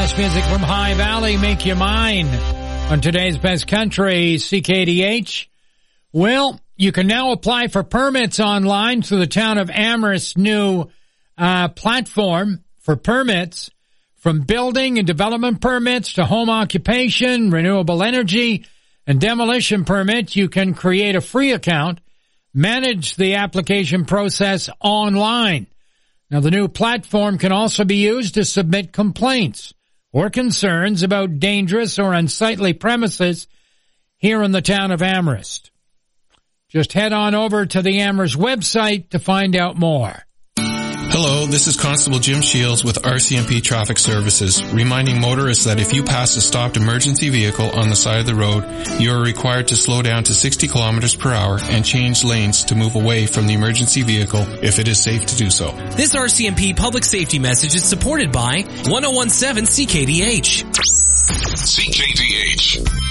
best music from High Valley, make you mine. On today's Best Country, CKDH. Well, you can now apply for permits online through the town of Amherst's new platform for permits, from building and development permits to home occupation, renewable energy, and demolition permits. You can create a free account, manage the application process online. Now, the new platform can also be used to submit complaints or concerns about dangerous or unsightly premises here in the town of Amherst. Just head on over to the Amherst website to find out more. Hello, this is Constable Jim Shields with RCMP Traffic Services, reminding motorists that if you pass a stopped emergency vehicle on the side of the road, you are required to slow down to 60 kilometers per hour and change lanes to move away from the emergency vehicle if it is safe to do so. This RCMP public safety message is supported by 1017 CKDH. CKDH.